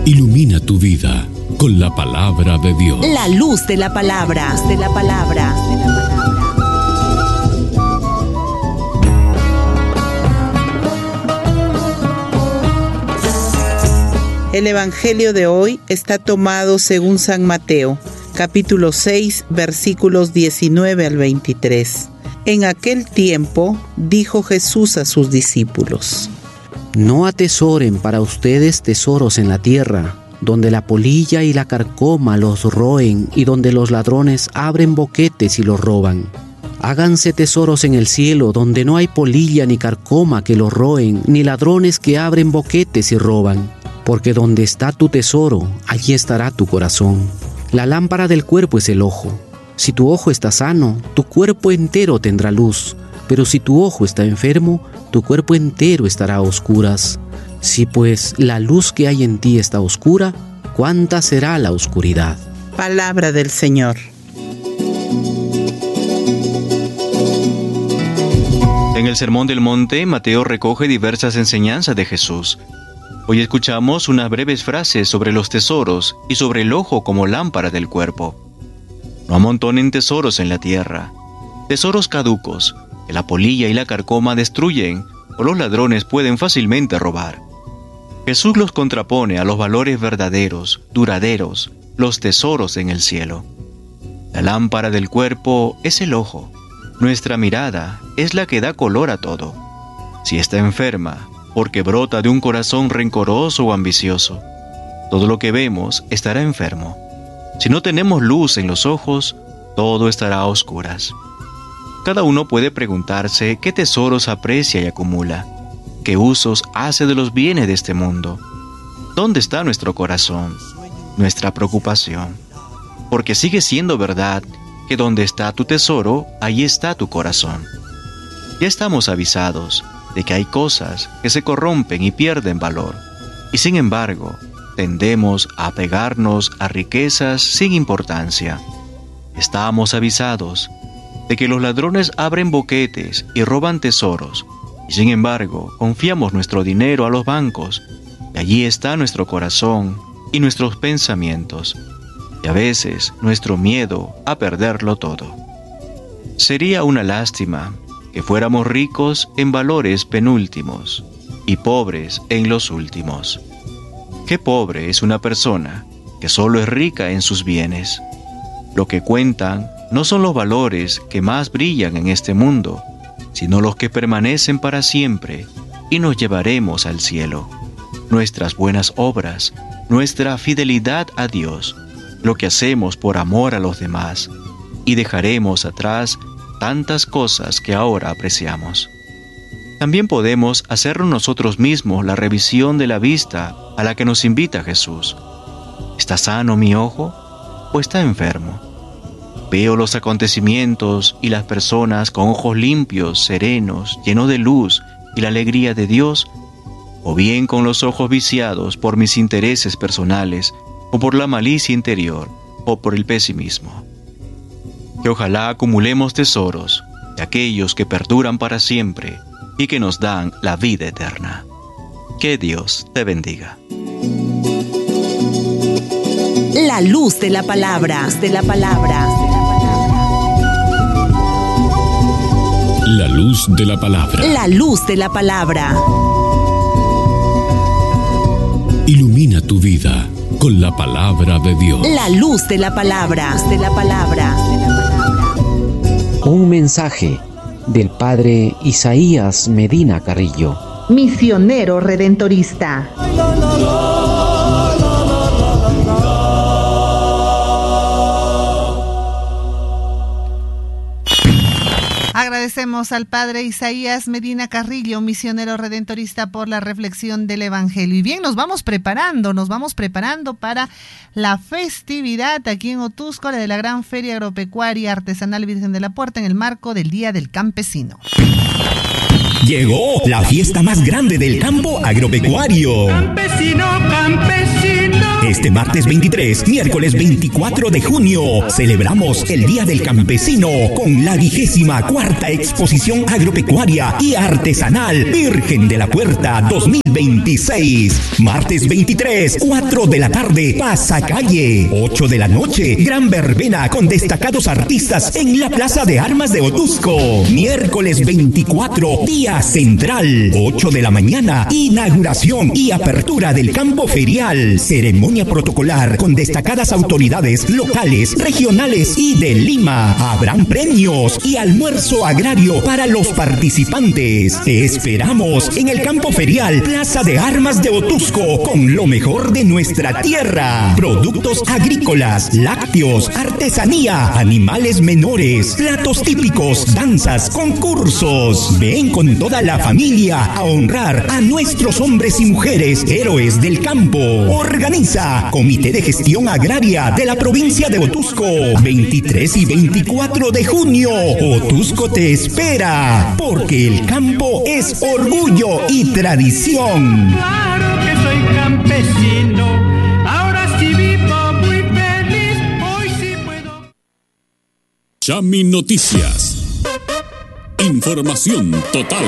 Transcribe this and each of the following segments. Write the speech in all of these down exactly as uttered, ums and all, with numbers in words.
Ilumina tu vida con la palabra de Dios. La luz de la palabra, de la palabra, de la palabra. El Evangelio de hoy está tomado según San Mateo, capítulo seis, versículos diecinueve al veintitrés. En aquel tiempo dijo Jesús a sus discípulos: No atesoren para ustedes tesoros en la tierra, donde la polilla y la carcoma los roen y donde los ladrones abren boquetes y los roban. Háganse tesoros en el cielo, donde no hay polilla ni carcoma que los roen, ni ladrones que abren boquetes y roban. Porque donde está tu tesoro, allí estará tu corazón. La lámpara del cuerpo es el ojo. Si tu ojo está sano, tu cuerpo entero tendrá luz. Pero si tu ojo está enfermo, tu cuerpo entero estará a oscuras. Si pues la luz que hay en ti está oscura, ¿cuánta será la oscuridad? Palabra del Señor. En el Sermón del Monte, Mateo recoge diversas enseñanzas de Jesús. Hoy escuchamos unas breves frases sobre los tesoros y sobre el ojo como lámpara del cuerpo. No amontonen tesoros en la tierra, tesoros caducos, que la polilla y la carcoma destruyen o los ladrones pueden fácilmente robar. Jesús los contrapone a los valores verdaderos, duraderos, los tesoros en el cielo. La lámpara del cuerpo es el ojo. Nuestra mirada es la que da color a todo. Si está enferma, porque brota de un corazón rencoroso o ambicioso, todo lo que vemos estará enfermo. Si no tenemos luz en los ojos, todo estará a oscuras. Cada uno puede preguntarse qué tesoros aprecia y acumula, qué usos hace de los bienes de este mundo. ¿Dónde está nuestro corazón, nuestra preocupación? Porque sigue siendo verdad que donde está tu tesoro, ahí está tu corazón. Ya estamos avisados de que hay cosas que se corrompen y pierden valor, y sin embargo, tendemos a apegarnos a riquezas sin importancia. Estamos avisados de que los ladrones abren boquetes y roban tesoros, y sin embargo, confiamos nuestro dinero a los bancos, y allí está nuestro corazón y nuestros pensamientos, y a veces nuestro miedo a perderlo todo. Sería una lástima que fuéramos ricos en valores penúltimos y pobres en los últimos. Qué pobre es una persona que solo es rica en sus bienes. Lo que cuentan no son los valores que más brillan en este mundo, sino los que permanecen para siempre y nos llevaremos al cielo. Nuestras buenas obras, nuestra fidelidad a Dios, lo que hacemos por amor a los demás, y dejaremos atrás tantas cosas que ahora apreciamos. También podemos hacernos nosotros mismos la revisión de la vista a la que nos invita Jesús. ¿Está sano mi ojo o está enfermo? ¿Veo los acontecimientos y las personas con ojos limpios, serenos, llenos de luz y la alegría de Dios? ¿O bien con los ojos viciados por mis intereses personales, o por la malicia interior, o por el pesimismo? Que ojalá acumulemos tesoros de aquellos que perduran para siempre y que nos dan la vida eterna. Que Dios te bendiga. La luz de la palabra, de la palabra. La luz de la palabra. La luz de la palabra. Ilumina tu vida con la palabra de Dios. La luz de la palabra, de la palabra, de la palabra. Un mensaje del padre Isaías Medina Carrillo, misionero redentorista. Agradecemos al padre Isaías Medina Carrillo, misionero redentorista, por la reflexión del Evangelio. Y bien, nos vamos preparando, nos vamos preparando para la festividad aquí en Otuzco, la de la Gran Feria Agropecuaria Artesanal Virgen de la Puerta, en el marco del Día del Campesino. Llegó la fiesta más grande del campo agropecuario. Campesino, campesino. Este martes veintitrés, miércoles veinticuatro de junio, celebramos el Día del Campesino con la vigésima cuarta exposición agropecuaria y artesanal Virgen de la Puerta dos mil veintiséis. Martes veintitrés, cuatro de la tarde, Pasacalle. ocho de la noche, gran verbena con destacados artistas en la Plaza de Armas de Otuzco. Miércoles veinticuatro, día central, ocho de la mañana, inauguración y apertura del campo ferial. Ceremonia protocolar con destacadas autoridades locales, regionales y de Lima. Habrán premios y almuerzo agrario para los participantes. Te esperamos en el campo ferial Plaza de Armas de Otuzco con lo mejor de nuestra tierra. Productos agrícolas, lácteos, artesanía, animales menores, platos típicos, danzas, concursos. Ven con toda la familia a honrar a nuestros hombres y mujeres héroes del campo. Organiza Comité de Gestión Agraria de la provincia de Otuzco. veintitrés y veinticuatro de junio. Otuzco te espera, porque el campo es orgullo y tradición. Claro que soy campesino, ahora sí vivo muy feliz, hoy sí puedo. Chami Noticias. Información total.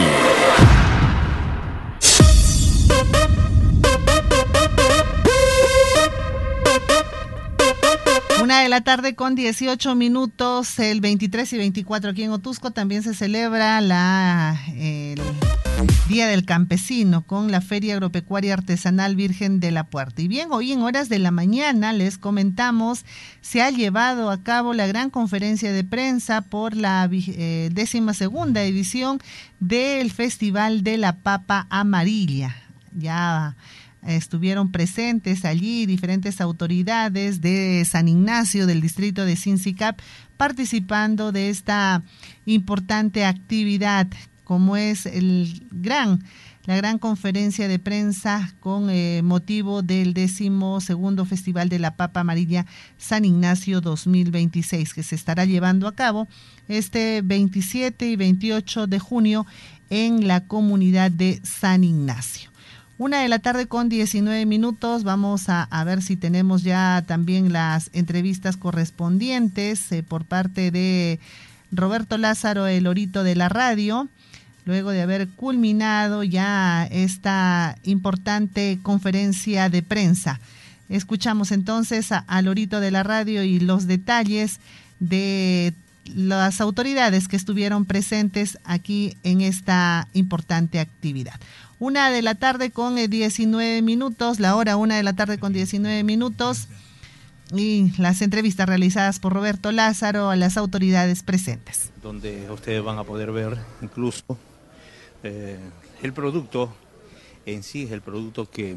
Una de la tarde con dieciocho minutos, el veintitrés y veinticuatro aquí en Otuzco también se celebra la, el Día del Campesino con la Feria Agropecuaria Artesanal Virgen de la Puerta. Y bien, hoy en horas de la mañana les comentamos, se ha llevado a cabo la gran conferencia de prensa por la eh, décima segunda edición del Festival de la Papa Amarilla. Ya estuvieron presentes allí diferentes autoridades de San Ignacio, del distrito de Sincicap, participando de esta importante actividad, como es el gran, la gran conferencia de prensa con eh, motivo del décimo segundo Festival de la Papa Amarilla San Ignacio dos mil veintiséis, que se estará llevando a cabo este veintisiete y veintiocho de junio en la comunidad de San Ignacio. Una de la tarde con diecinueve minutos, vamos a, a ver si tenemos ya también las entrevistas correspondientes eh, por parte de Roberto Lázaro, el Lorito de la radio, luego de haber culminado ya esta importante conferencia de prensa. Escuchamos entonces a, a Lorito de la radio y los detalles de las autoridades que estuvieron presentes aquí en esta importante actividad. Una de la tarde con diecinueve minutos, la hora una de la tarde con diecinueve minutos, y las entrevistas realizadas por Roberto Lázaro a las autoridades presentes. Donde ustedes van a poder ver incluso eh, el producto en sí, es el producto que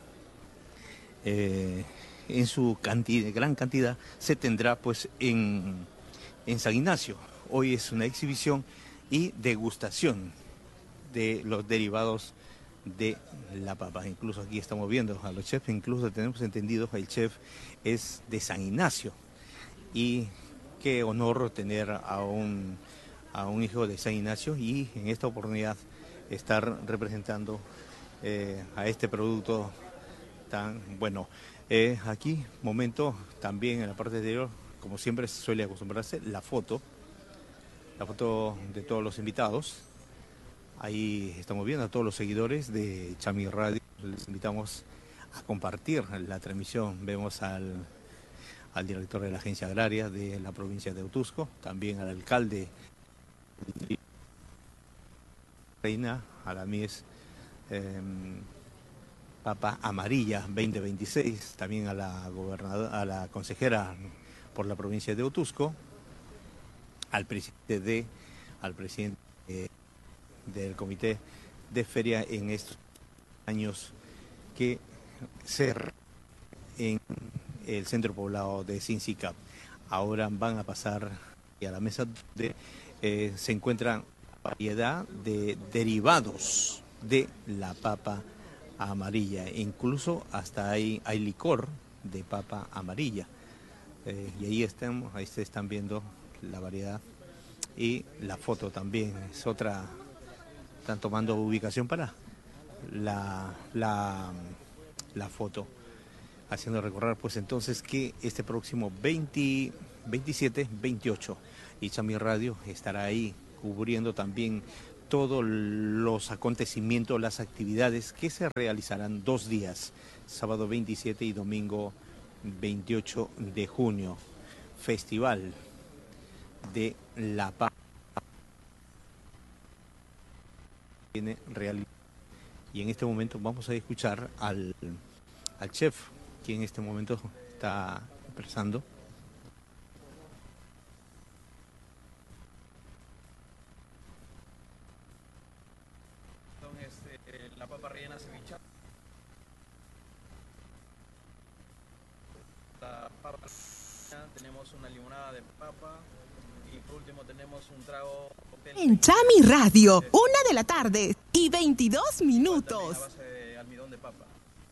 eh, en su cantidad, gran cantidad se tendrá pues en, en San Ignacio. Hoy es una exhibición y degustación de los derivados de la papa. Incluso aquí estamos viendo a los chefs, incluso tenemos entendido el chef es de San Ignacio, y qué honor tener a un, a un hijo de San Ignacio y en esta oportunidad estar representando eh, a este producto tan bueno. Eh, aquí, momento, también en la parte exterior, como siempre suele acostumbrarse, la foto, la foto de todos los invitados. Ahí estamos viendo a todos los seguidores de Chami Radio. Les invitamos a compartir la transmisión. Vemos al, al director de la Agencia Agraria de la provincia de Otuzco, también al alcalde Reina, a la Mies eh, Papa Amarilla veinte veintiséis, también a la gobernadora, a la consejera por la provincia de Otuzco, al presidente de, al presidente eh, del comité de feria en estos años que se en el centro poblado de Sincicap. Ahora van a pasar a la mesa donde eh, se encuentran variedad de derivados de la papa amarilla, incluso hasta hay, hay licor de papa amarilla. Eh, y ahí estamos, ahí se están viendo la variedad y la foto también es otra. Están tomando ubicación para la, la, la foto. haciendo recordar pues entonces que este próximo veinte, veintisiete, veintiocho, Ichami Radio estará ahí cubriendo también todos los acontecimientos, las actividades que se realizarán dos días, sábado veintisiete y domingo veintiocho de junio, Festival de la Paz. Tiene realidad. Y en este momento vamos a escuchar al, al chef, quien en este momento está expresando. La papa rellena cevichada, la papa, tenemos una limonada de papa y por último tenemos un trago en Chami Radio, una de la tarde y veintidós minutos. A base de almidón de papa.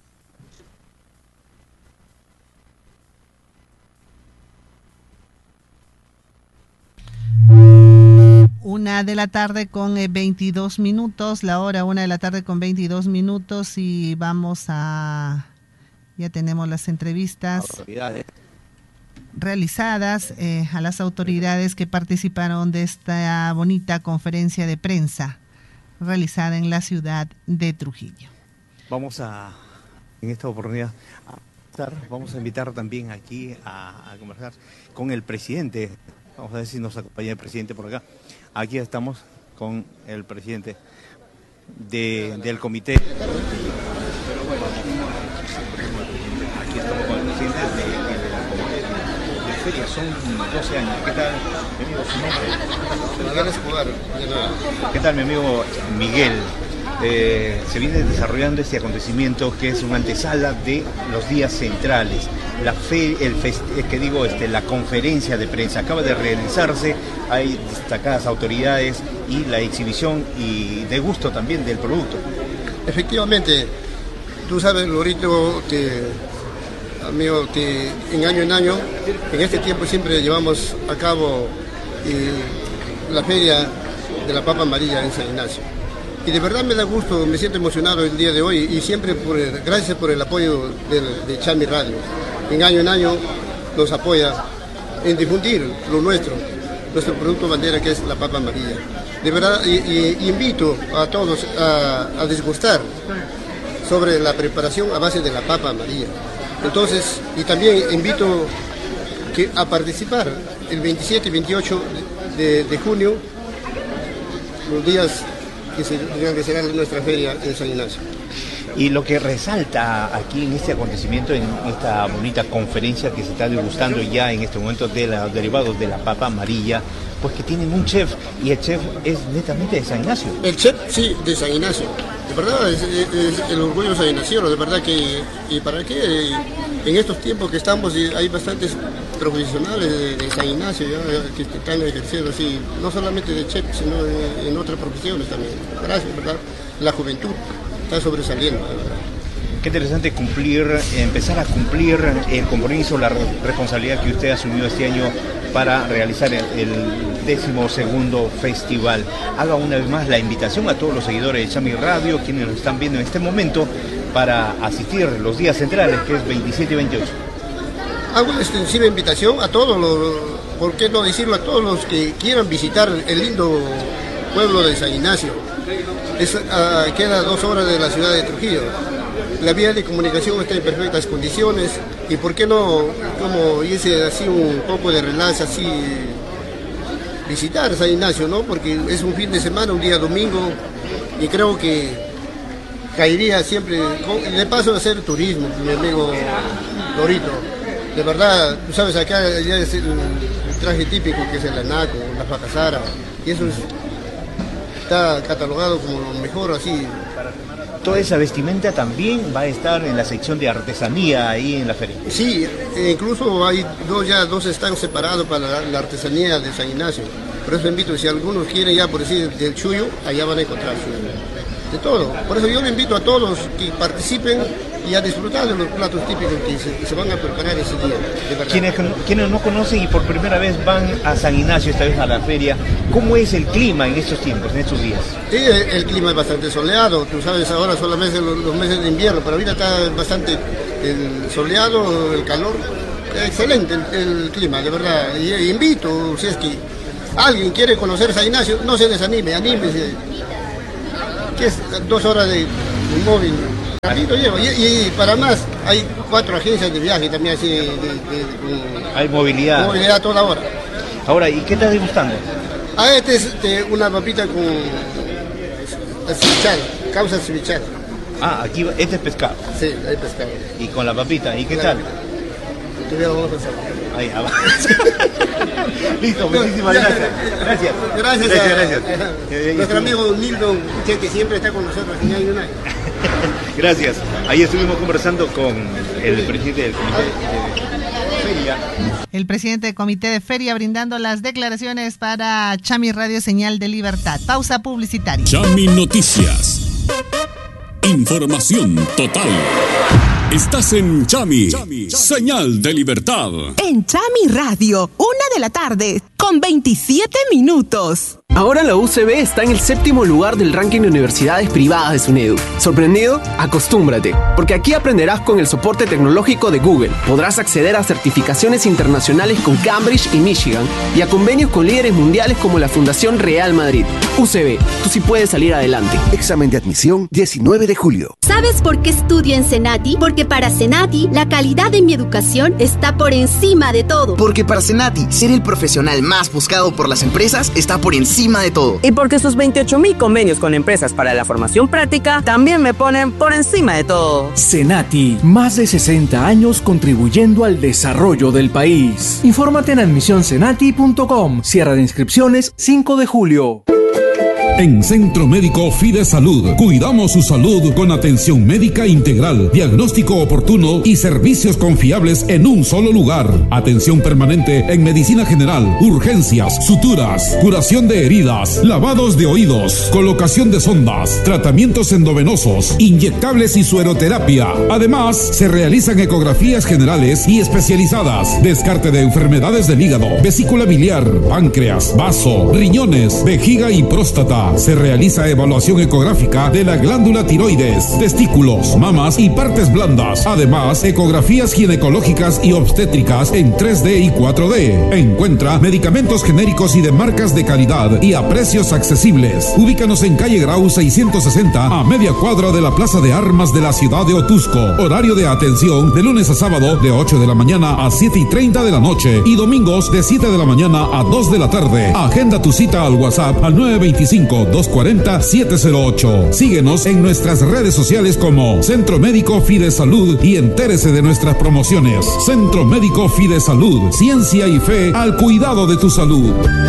Una de la tarde con eh, veintidós minutos, la hora una de la tarde con veintidós minutos y vamos a, ya tenemos las entrevistas realizadas eh, a las autoridades que participaron de esta bonita conferencia de prensa realizada en la ciudad de Trujillo. Vamos a, en esta oportunidad, a, vamos a invitar también aquí a, a conversar con el presidente. Vamos a ver si nos acompaña el presidente por acá. Aquí estamos con el presidente de, del comité. Aquí estamos con el presidente del comité de feria. Son doce años. ¿Qué tal, mi amigo? Su nombre. ¿Qué tal, mi amigo Miguel? Eh, se viene desarrollando este acontecimiento que es una antesala de los días centrales. La fe, el fest, es que digo, este, la conferencia de prensa acaba de realizarse, hay destacadas autoridades y la exhibición y degusto también del producto. Efectivamente, tú sabes, Lorito, que amigo, que en año en año, en este tiempo siempre llevamos a cabo eh, la feria de la papa amarilla en San Ignacio. Y de verdad me da gusto, me siento emocionado el día de hoy y siempre por el, gracias por el apoyo de, de Chami Radio. En año en año nos apoya en difundir lo nuestro, nuestro producto bandera que es la papa amarilla. De verdad, y, y, y invito a todos a, a disgustar sobre la preparación a base de la papa amarilla. Entonces, y también invito que, a participar el veintisiete y veintiocho de, de junio, los días que se realizará nuestra feria en San Ignacio. Y lo que resalta aquí en este acontecimiento, en esta bonita conferencia que se está degustando ya en este momento de los derivados de la papa amarilla, pues que tienen un chef, y el chef es netamente de San Ignacio. El chef, sí, de San Ignacio. De verdad, es, es el orgullo de San Ignacio, de verdad que, y para qué, en estos tiempos que estamos, hay bastantes profesionales de, de San Ignacio ya, que están ejerciendo así, no solamente de chef, sino en, en otras profesiones también. Gracias, ¿verdad? La juventud está sobresaliendo, ¿verdad? Qué interesante cumplir, empezar a cumplir el compromiso, la responsabilidad que usted asumió este año para realizar el, el décimo segundo festival. Haga una vez más la invitación a todos los seguidores de Chami Radio, quienes nos están viendo en este momento, para asistir los días centrales, que es veintisiete y veintiocho. Hago una extensiva invitación a todos los, ¿por qué no decirlo? A todos los que quieran visitar el lindo pueblo de San Ignacio. Es, uh, queda a dos horas de la ciudad de Trujillo. La vía de comunicación está en perfectas condiciones y por qué no, como hice así un poco de relax, así visitar San Ignacio, ¿no? Porque es un fin de semana, un día domingo y creo que caería siempre, de paso a hacer turismo, mi amigo Lorito. De verdad, tú sabes, acá ya es el, el traje típico que es el anaco, la facasara, y eso es, está catalogado como lo mejor así. Toda esa vestimenta también va a estar en la sección de artesanía ahí en la feria. Sí, incluso hay dos, ya dos están separados para la, la artesanía de San Ignacio. Por eso invito, si algunos quieren ya por decir del chuyo, allá van a encontrar chuyo. De todo. Por eso yo le invito a todos que participen y a disfrutar de los platos típicos que se, se van a preparar ese día, de verdad. Quienes, quienes no conocen y por primera vez van a San Ignacio, esta vez a la feria, ¿cómo es el clima en estos tiempos, en estos días? Sí, el, el clima es bastante soleado, tú sabes, ahora solamente los, los meses de invierno, pero ahorita está bastante el soleado, el calor, excelente el, el clima, de verdad. Y, y invito, si es que alguien quiere conocer San Ignacio, no se desanime, anímese, que es dos horas de, de móvil. Y, y para más, hay cuatro agencias de viaje también así. De, de, de, hay movilidad. Movilidad toda hora. Ahora, ¿y qué estás degustando? Ah, este es este, una papita con cevichada, causa cevichada. Ah, aquí este es pescado. Sí, hay pescado. Y con la papita, ¿y qué claro. tal? Todavía lo vamos a pasar. Ahí, abajo. Listo, muchísimas gracias. Gracias. Gracias, gracias. a, gracias. A, a nuestro amigo Nildo, que siempre está con nosotros aquí en United. Gracias. Ahí estuvimos conversando con el presidente del comité de feria. El presidente del comité de feria brindando las declaraciones para Chami Radio Señal de Libertad. Pausa publicitaria. Chami Noticias. Información total. Estás en Chami, Chami, Chami, Señal de Libertad. En Chami Radio, una de la tarde, con veintisiete minutos. Ahora la U C B está en el séptimo lugar del ranking de universidades privadas de SUNEDU. ¿Sorprendido? Acostúmbrate, porque aquí aprenderás con el soporte tecnológico de Google. Podrás acceder a certificaciones internacionales con Cambridge y Michigan y a convenios con líderes mundiales como la Fundación Real Madrid. U C B, tú sí puedes salir adelante. Examen de admisión diecinueve de julio. ¿Sabes por qué estudio en Senati? Porque para Senati, la calidad de mi educación está por encima de todo. Porque para Senati, ser el profesional más buscado por las empresas está por encima de todo. Y porque sus veintiocho mil convenios con empresas para la formación práctica también me ponen por encima de todo. Senati, más de sesenta años contribuyendo al desarrollo del país. Infórmate en admisión senati punto com. Cierre de inscripciones cinco de julio. En Centro Médico Fide Salud, cuidamos su salud con atención médica integral, diagnóstico oportuno y servicios confiables en un solo lugar. Atención permanente en medicina general, urgencias, suturas, curación de heridas, lavados de oídos, colocación de sondas, tratamientos endovenosos, inyectables y sueroterapia. Además, se realizan ecografías generales y especializadas, descarte de enfermedades del hígado, vesícula biliar, páncreas, vaso, riñones, vejiga y próstata. Se realiza evaluación ecográfica de la glándula tiroides, testículos, mamas y partes blandas. Además, ecografías ginecológicas y obstétricas en tres D y cuatro D. Encuentra medicamentos genéricos y de marcas de calidad y a precios accesibles. Ubícanos en calle Grau seiscientos sesenta, a media cuadra de la Plaza de Armas de la ciudad de Otusco. Horario de atención de lunes a sábado de ocho de la mañana a siete y treinta de la noche y domingos de siete de la mañana a dos de la tarde. Agenda tu cita al WhatsApp al nueve veinticinco, dos cuarenta, siete cero ocho. Síguenos en nuestras redes sociales como Centro Médico Fide Salud y entérese de nuestras promociones. Centro Médico Fide Salud, ciencia y fe al cuidado de tu salud.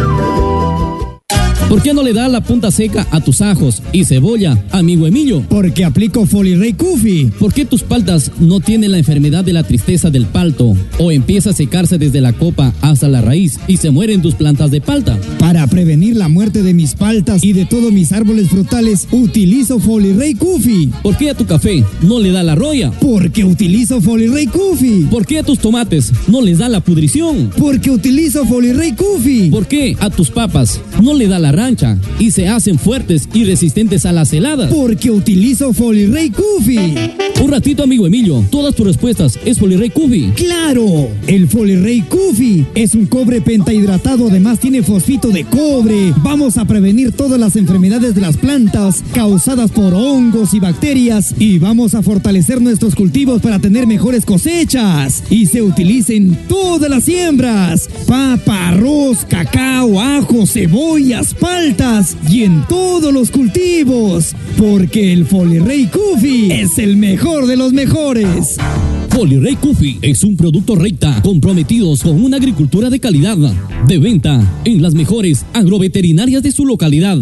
¿Por qué no le das la punta seca a tus ajos y cebolla, amigo Emilio? Porque aplico Folirey Kufi. ¿Por qué tus paltas no tienen la enfermedad de la tristeza del palto? ¿O empieza a secarse desde la copa hasta la raíz y se mueren tus plantas de palta? Para prevenir la muerte de mis paltas y de todos mis árboles frutales, utilizo Folirey Kufi. ¿Por qué a tu café no le da la roya? Porque utilizo Folirey Kufi. ¿Por qué a tus tomates no les da la pudrición? Porque utilizo Folirey Kufi. ¿Por qué a tus papas no le da la rancha y se hacen fuertes y resistentes a las heladas? Porque utilizo Folirey Kufi. Un ratito, amigo Emilio, todas tus respuestas es Folirey Kufi. ¡Claro! El Folirey Kufi es un cobre pentahidratado, además tiene fosfito de cobre. Vamos a prevenir todas las enfermedades de las plantas causadas por hongos y bacterias y vamos a fortalecer nuestros cultivos para tener mejores cosechas. Y se utiliza en todas las siembras: papa, arroz, cacao, ajo, cebollas, paltas y en todos los cultivos, porque el Folirey Kufi es el mejor de los mejores. Folirey Kufi es un producto Recta, comprometidos con una agricultura de calidad, de venta en las mejores agroveterinarias de su localidad.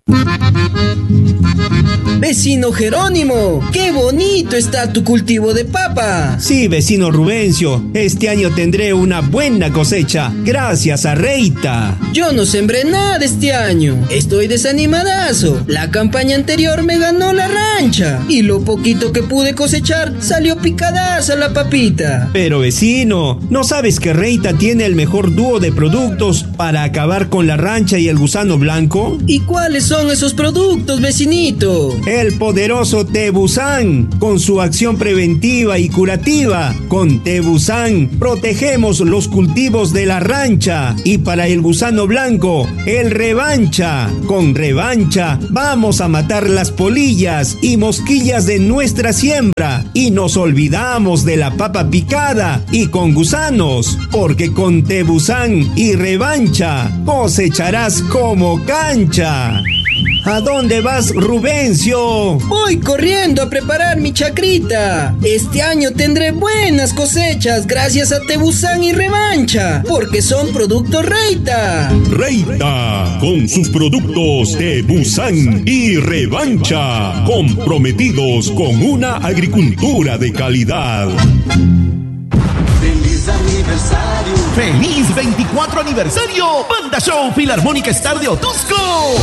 Vecino Jerónimo, qué bonito está tu cultivo de papa. Sí, vecino Rubencio, este año tendré una buena cosecha, gracias a Reita. Yo no sembré nada este año, estoy desanimadazo. La campaña anterior me ganó la rancha y lo poquito que pude cosechar salió picadaza la papita. Pero vecino, ¿no sabes que Reita tiene el mejor dúo de productos para acabar con la rancha y el gusano blanco? ¿Y cuáles son esos productos, vecinito? El poderoso Tebusan, con su acción preventiva y curativa. Con Tebusan protegemos los cultivos de la rancha. Y para el gusano blanco, el Revancha. Con Revancha vamos a matar las polillas y mosquillas de nuestra siembra. Y nos olvidamos de la papa picada y con gusanos, porque con Tebusan y Revancha cosecharás como cancha. ¿A dónde vas, Rubencio? Voy corriendo a preparar mi chacrita. Este año tendré buenas cosechas gracias a Tebusan y Revancha, porque son productos Reita. Reita, con sus productos Tebusan y Revancha, comprometidos con una agricultura de calidad. ¡Feliz aniversario! ¡Feliz veinticuatro aniversario! ¡Banda Show Filarmónica Star de Otusco!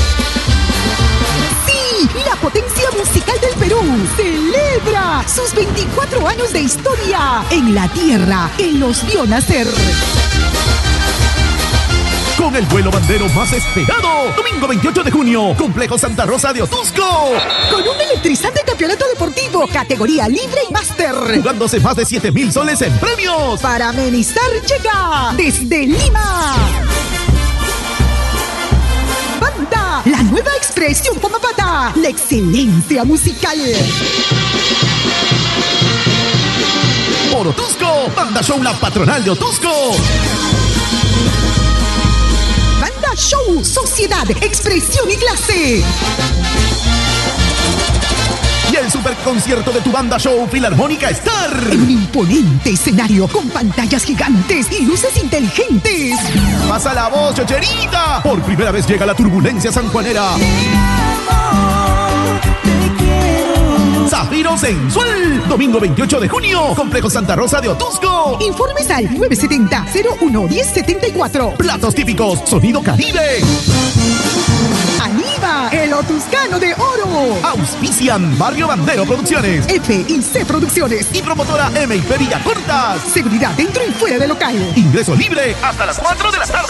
La potencia musical del Perú celebra sus veinticuatro años de historia en la tierra que los vio nacer. Con el vuelo bandero más esperado, domingo veintiocho de junio, Complejo Santa Rosa de Otusco. Con un electrizante campeonato deportivo, categoría libre y máster. Jugándose más de siete mil soles en premios. Para amenizar llega desde Lima. Banda, la nueva expresión Pamapata, la excelencia musical. Por Otusco, Banda Show La Patronal de Otusco. Banda Show, sociedad, expresión y clase. Y el superconcierto de tu Banda Show Filarmónica Star. En un imponente escenario con pantallas gigantes y luces inteligentes. Pasa la voz, chocherita. Por primera vez llega la turbulencia sanjuanera. Zafiro Sensual, domingo veintiocho de junio, Complejo Santa Rosa de Otusco. Informes al nueve setenta, cero uno, diez setenta y cuatro. Platos típicos, sonido Caribe. Aniva, el Otuscano de Oro. Auspician Barrio Bandero Producciones, F y C Producciones y promotora M I P Villacortas. Seguridad dentro y fuera del local. Ingreso libre hasta las cuatro de la tarde.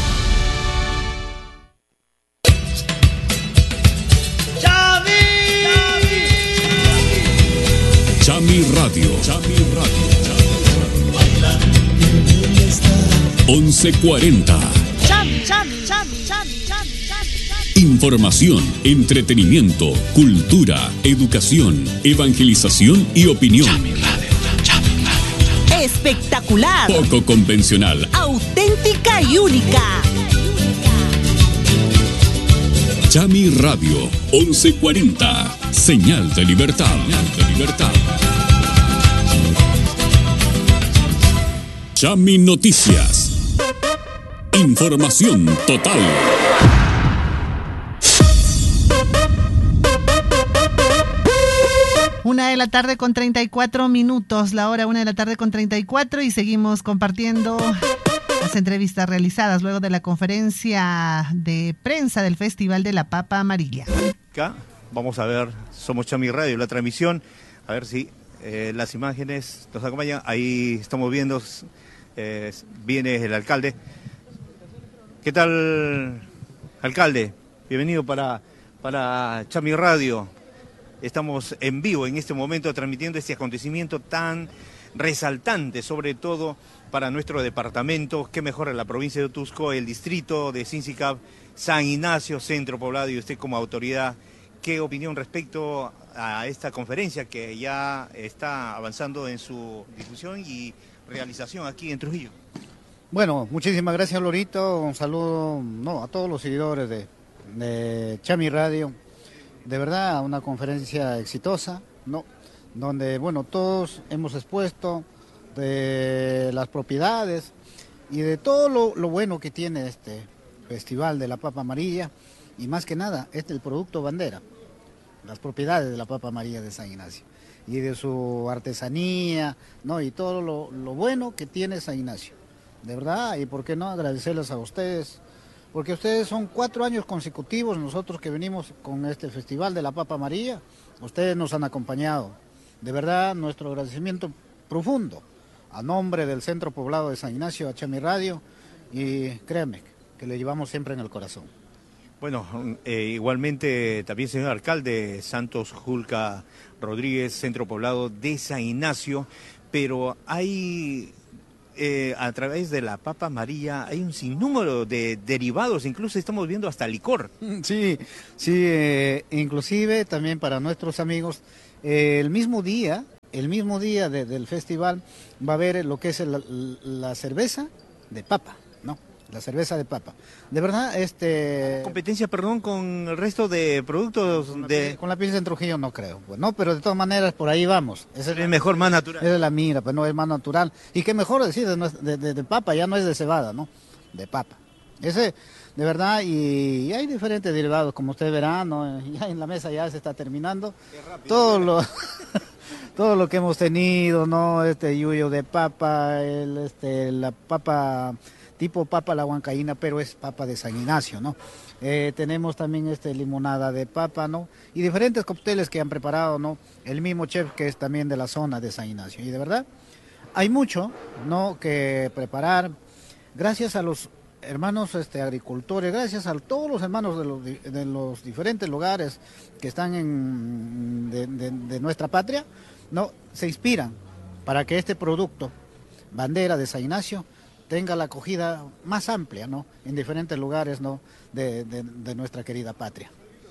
Chami Radio. Chami Radio. once cuarenta. Cham, cham, cham, cham, cham, cham. Información, entretenimiento, cultura, educación, evangelización y opinión. Chami Radio. Chami Radio. Espectacular. Poco convencional. Auténtica y única. Chami Radio, once cuarenta. Señal de libertad. Señal de libertad. Chami Noticias. Información total. Una de la tarde con treinta y cuatro minutos, la hora una de la tarde con treinta y cuatro, y seguimos compartiendo las entrevistas realizadas luego de la conferencia de prensa del Festival de la Papa Amarilla. Acá vamos a ver, somos Chami Radio, la transmisión, a ver si eh, las imágenes nos acompañan. Ahí estamos viendo, eh, viene el alcalde. ¿Qué tal, alcalde? Bienvenido para, para Chami Radio. Estamos en vivo en este momento transmitiendo este acontecimiento tan resaltante, sobre todo para nuestro departamento. Qué mejor en la provincia de Otusco, el distrito de Sincicab, San Ignacio, centro poblado, y usted como autoridad, ¿qué opinión respecto a esta conferencia que ya está avanzando en su difusión y realización aquí en Trujillo? Bueno, muchísimas gracias, Lorito. Un saludo no, a todos los seguidores de, de Chami Radio. De verdad, una conferencia exitosa, ¿no? Donde, bueno, todos hemos expuesto de las propiedades y de todo lo, lo bueno que tiene este Festival de la Papa Amarilla, y más que nada, este es el producto bandera, las propiedades de la papa María de San Ignacio y de su artesanía, ¿no? Y todo lo, lo bueno que tiene San Ignacio. De verdad, y por qué no agradecerles a ustedes, porque ustedes son cuatro años consecutivos, nosotros que venimos con este Festival de la Papa María, ustedes nos han acompañado. De verdad, nuestro agradecimiento profundo a nombre del Centro Poblado de San Ignacio, a Chami Radio, y créanme que le llevamos siempre en el corazón. Bueno, eh, igualmente también, señor alcalde, Santos Julca Rodríguez, Centro Poblado de San Ignacio, pero hay, eh, a través de la Papa María, hay un sinnúmero de derivados, incluso estamos viendo hasta licor. Sí, sí, eh, inclusive también para nuestros amigos, eh, el mismo día, el mismo día de, del festival va a haber lo que es el, la cerveza de papa, ¿no? La cerveza de papa. De verdad, este... ¿Competencia, perdón, con el resto de productos? Con la, de... con la Pilsen en Trujillo no creo, pues no, pero de todas maneras por ahí vamos. Esa es, es mejor, más natural. Esa es la mira, pues no, es más natural. Y qué mejor decir, de, de, de, de papa, ya no es de cebada, ¿no? De papa. Ese, de verdad, y, y hay diferentes derivados, como ustedes verán, ¿no? Ya en la mesa ya se está terminando. Rápido, todo lo... todo lo que hemos tenido, ¿no? Este yuyo de papa, el, este, la papa... tipo papa la huancaína, pero es papa de San Ignacio, ¿no? Eh, tenemos también este limonada de papa, ¿no? Y diferentes cócteles que han preparado, ¿no? El mismo chef que es también de la zona de San Ignacio. Y de verdad, hay mucho, ¿no? Que preparar. Gracias a los hermanos este, agricultores, gracias a todos los hermanos de los, de los diferentes lugares que están en, de, de, de nuestra patria, ¿no? Se inspiran para que este producto, bandera de San Ignacio, tenga la acogida más amplia, ¿no? En diferentes lugares, ¿no? de, de, de nuestra querida patria.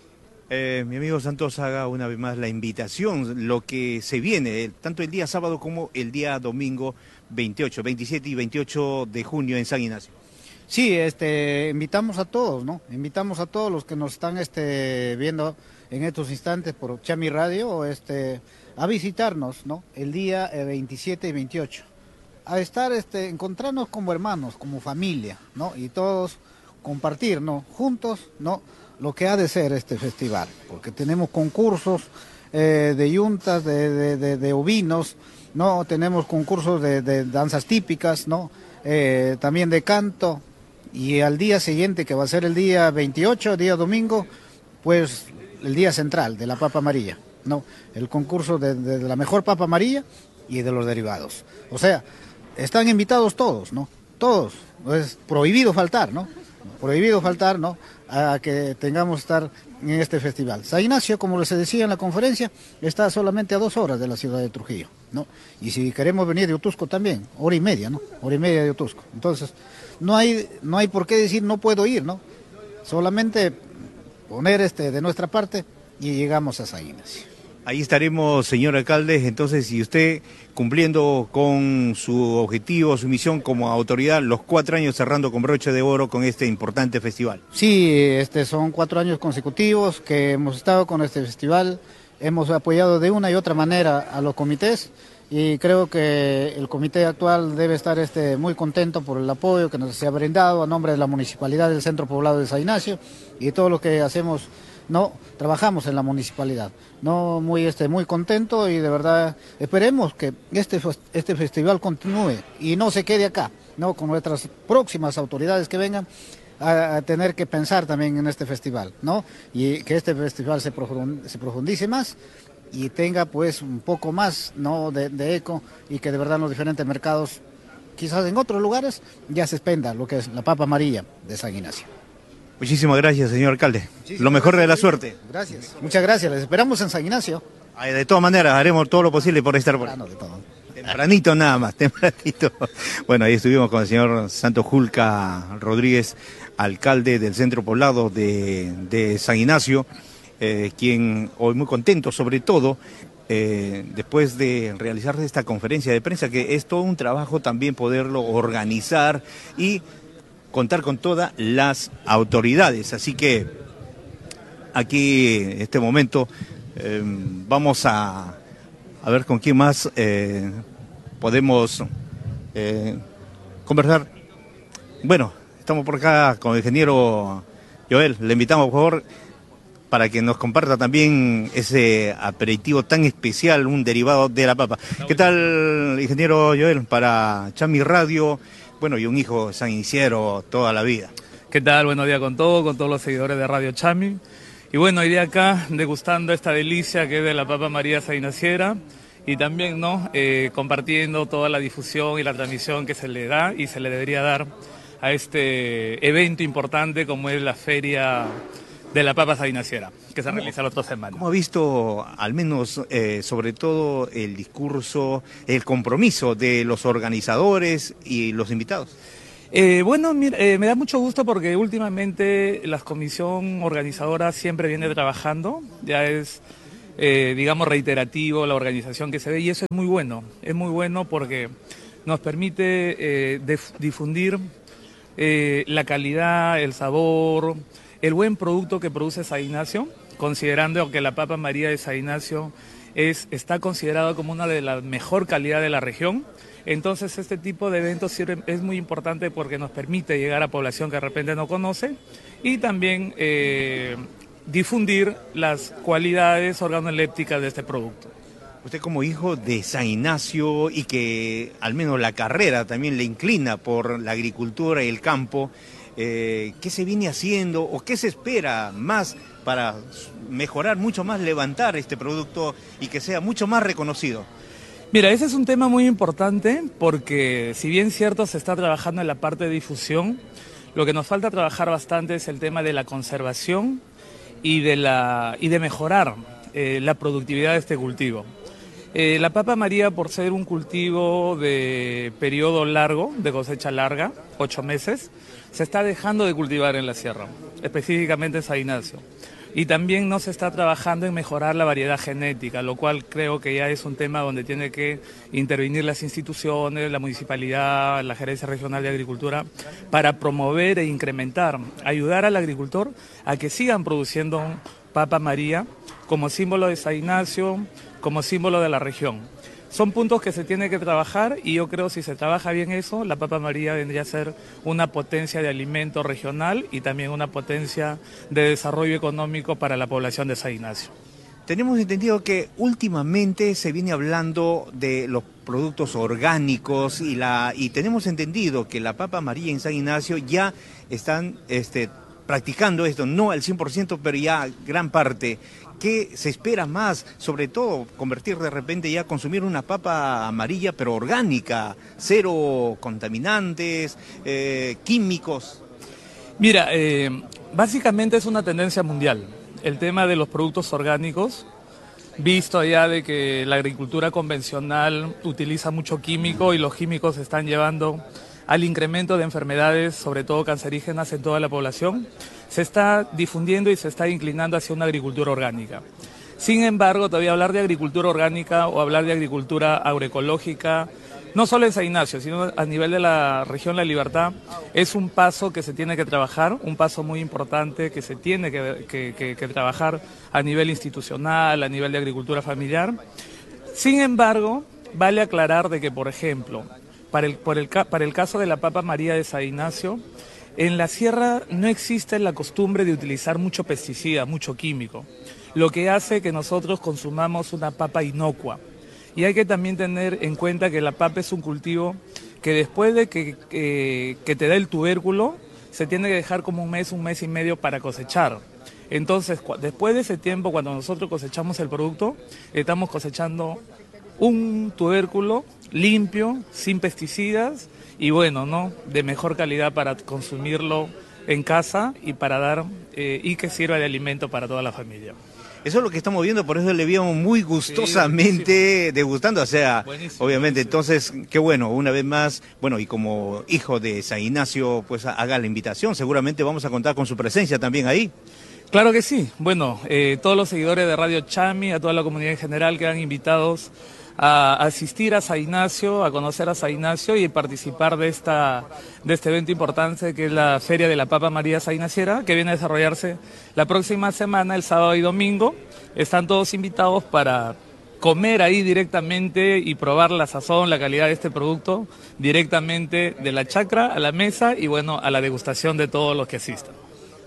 Eh, mi amigo Santos, haga una vez más la invitación, lo que se viene, tanto el día sábado como el día domingo veintiocho, veintisiete y veintiocho de junio en San Ignacio. Sí, este, invitamos a todos, ¿no? Invitamos a todos los que nos están este, viendo en estos instantes por Chami Radio, este, a visitarnos, ¿no? El día eh, veintisiete y veintiocho. A estar, este, encontrarnos como hermanos, como familia, ¿no? Y todos compartir, ¿no? Juntos, ¿no? Lo que ha de ser este festival, porque tenemos concursos eh, de yuntas, de, de, de, de ovinos, ¿no? Tenemos concursos de, de danzas típicas, ¿no? Eh, también de canto, y al día siguiente, que va a ser el día veintiocho, día domingo, pues el día central de la Papa María, ¿no? El concurso de, de, de la mejor Papa María y de los derivados. O sea, están invitados todos, ¿no? Todos. Es prohibido faltar, ¿no? Prohibido faltar, ¿no? A que tengamos que estar en este festival. San Ignacio, como les decía en la conferencia, está solamente a dos horas de la ciudad de Trujillo, ¿no? Y si queremos venir de Utusco también, hora y media, ¿no? Hora y media de Utusco. Entonces, no hay, no hay por qué decir no puedo ir, ¿no? Solamente poner este de nuestra parte y llegamos a San Ignacio. Ahí estaremos, señor alcalde. Entonces, si usted cumpliendo con su objetivo, su misión como autoridad, los cuatro años cerrando con broche de oro con este importante festival. Sí, este son cuatro años consecutivos que hemos estado con este festival, hemos apoyado de una y otra manera a los comités y creo que el comité actual debe estar este, muy contento por el apoyo que nos se ha brindado a nombre de la Municipalidad del Centro Poblado de San Ignacio y todo lo que hacemos. No, trabajamos en la municipalidad, no muy este muy contento y de verdad esperemos que este este festival continúe y no se quede acá, no con nuestras próximas autoridades que vengan a, a tener que pensar también en este festival, ¿no? Y que este festival se profundice, se profundice más y tenga pues un poco más, ¿no? de, de eco y que de verdad en los diferentes mercados, quizás en otros lugares ya se expenda lo que es la Papa María de San Ignacio. Muchísimas gracias, señor alcalde. Muchísimas Lo mejor gracias, de la suerte. Gracias. Muchas gracias. Les esperamos en San Ignacio. De todas maneras, haremos todo lo posible por estar por ahí. Tempranito nada más, tempranito. Bueno, ahí estuvimos con el señor Santos Julca Rodríguez, alcalde del Centro Poblado de, de San Ignacio, eh, quien hoy muy contento, sobre todo, eh, después de realizar esta conferencia de prensa, que es todo un trabajo también poderlo organizar y contar con todas las autoridades. Así que aquí en este momento eh, vamos a, a ver con quién más eh, podemos eh, conversar. Bueno, estamos por acá con el ingeniero Joel, le invitamos, por favor, para que nos comparta también ese aperitivo tan especial, un derivado de la papa. ¿Qué tal, ingeniero Joel? Para Chami Radio, bueno, y un hijo sanguiciero toda la vida. ¿Qué tal? Buenos días con todos, con todos los seguidores de Radio Chami. Y bueno, hoy día acá degustando esta delicia que es de la papa María Sainaciera y también ¿no? eh, compartiendo toda la difusión y la transmisión que se le da y se le debería dar a este evento importante como es la Feria de la Papa Sainaciera, que se realiza la otra semana. ¿Cómo ha visto, al menos, eh, sobre todo, el discurso, el compromiso de los organizadores y los invitados? Eh, bueno, mira, eh, me da mucho gusto porque últimamente la comisión organizadora siempre viene trabajando, ya es, eh, digamos, reiterativo la organización que se ve y eso es muy bueno, es muy bueno porque nos permite eh, difundir eh, la calidad, el sabor, el buen producto que produce San Ignacio, considerando que la papa María de San Ignacio es, está considerada como una de las mejor calidad de la región. Entonces este tipo de eventos es muy importante porque nos permite llegar a población que de repente no conoce y también eh, difundir las cualidades organolépticas de este producto. Usted como hijo de San Ignacio y que al menos la carrera también le inclina por la agricultura y el campo, eh, ¿qué se viene haciendo o qué se espera más para mejorar mucho más, levantar este producto y que sea mucho más reconocido? Mira, ese es un tema muy importante porque si bien cierto se está trabajando en la parte de difusión, lo que nos falta trabajar bastante es el tema de la conservación y de, la, y de mejorar eh, la productividad de este cultivo. Eh, la papa María, por ser un cultivo de periodo largo, de cosecha larga, ocho meses, se está dejando de cultivar en la sierra, específicamente en San Ignacio. Y también no se está trabajando en mejorar la variedad genética, lo cual creo que ya es un tema donde tiene que intervenir las instituciones, la municipalidad, la Gerencia Regional de Agricultura, para promover e incrementar, ayudar al agricultor a que sigan produciendo papa María como símbolo de San Ignacio, como símbolo de la región. Son puntos que se tiene que trabajar y yo creo que si se trabaja bien eso, la papa María vendría a ser una potencia de alimento regional y también una potencia de desarrollo económico para la población de San Ignacio. Tenemos entendido que últimamente se viene hablando de los productos orgánicos y, la, y tenemos entendido que la papa María en San Ignacio ya están este, practicando esto, no al cien por ciento, pero ya gran parte. ¿Qué se espera más? Sobre todo, convertir de repente ya, consumir una papa amarilla, pero orgánica, cero contaminantes, eh, químicos. Mira, eh, básicamente es una tendencia mundial. El tema de los productos orgánicos, visto allá de que la agricultura convencional utiliza mucho químico y los químicos están llevando al incremento de enfermedades, sobre todo cancerígenas, en toda la población, se está difundiendo y se está inclinando hacia una agricultura orgánica. Sin embargo, todavía hablar de agricultura orgánica o hablar de agricultura agroecológica, no solo en San Ignacio, sino a nivel de la región La Libertad, es un paso que se tiene que trabajar, un paso muy importante que se tiene que, que, que, que trabajar a nivel institucional, a nivel de agricultura familiar. Sin embargo, vale aclarar de que, por ejemplo, para el, por el, para el caso de la papa María de San Ignacio, en la sierra no existe la costumbre de utilizar mucho pesticida, mucho químico, lo que hace que nosotros consumamos una papa inocua. Y hay que también tener en cuenta que la papa es un cultivo que después de que, que, que te da el tubérculo, se tiene que dejar como un mes, un mes y medio para cosechar. Entonces, después de ese tiempo, cuando nosotros cosechamos el producto, estamos cosechando un tubérculo limpio, sin pesticidas y bueno, ¿no? De mejor calidad para consumirlo en casa y para dar eh, y que sirva de alimento para toda la familia. Eso es lo que estamos viendo, por eso le vimos muy gustosamente sí, degustando, o sea, buenísimo, obviamente, buenísimo. Entonces, qué bueno, una vez más, bueno, y como hijo de San Ignacio, pues haga la invitación, seguramente vamos a contar con su presencia también ahí. Claro que sí, bueno, eh, todos los seguidores de Radio Chami, a toda la comunidad en general quedan invitados a asistir a San Ignacio, a conocer a San Ignacio y participar de esta de este evento importante que es la Feria de la Papa María Sainaciera, que viene a desarrollarse la próxima semana, el sábado y domingo. Están todos invitados para comer ahí directamente y probar la sazón, la calidad de este producto directamente de la chacra a la mesa y bueno, a la degustación de todos los que asistan.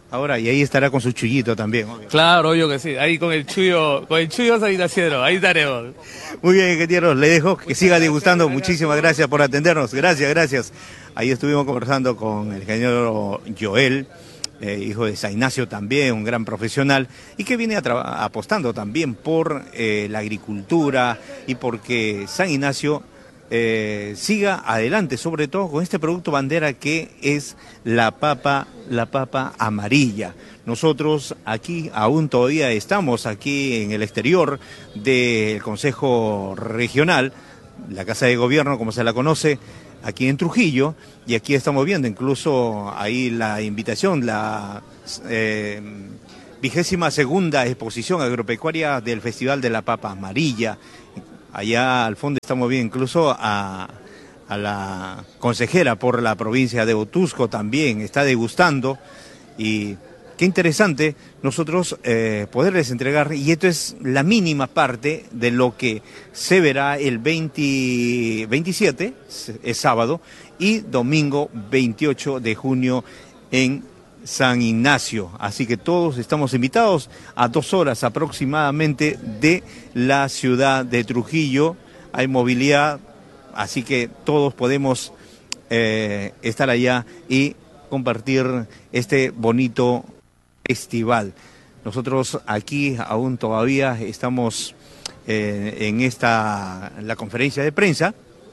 Ahora, y ahí estará con su chullito también, obvio. Claro, obvio que sí. Ahí con el chullo, con el chullo saninaciero, ahí estaremos. Muy bien, ingenieros, le dejo que siga degustando. Muchísimas gracias por atendernos. Gracias, gracias. Ahí estuvimos conversando con el ingeniero Joel, eh, hijo de San Ignacio también, un gran profesional, y que viene a apostando también por eh, la agricultura y porque San Ignacio Eh, siga adelante, sobre todo con este producto bandera que es la papa, la papa amarilla. Nosotros aquí aún todavía estamos aquí en el exterior del Consejo Regional, la Casa de Gobierno como se la conoce, aquí en Trujillo, y aquí estamos viendo incluso ahí la invitación, la eh, vigésima segunda exposición agropecuaria del Festival de la Papa Amarilla. Allá al fondo estamos viendo incluso a, a la consejera por la provincia de Otuzco también, está degustando, y qué interesante nosotros eh, poderles entregar, y esto es la mínima parte de lo que se verá el veinte, veintisiete, es sábado, y domingo veintiocho de junio en San Ignacio, así que todos estamos invitados a dos horas aproximadamente de la ciudad de Trujillo. Hay movilidad, así que todos podemos eh, estar allá y compartir este bonito festival. Nosotros aquí aún todavía estamos eh, en esta la conferencia de prensa.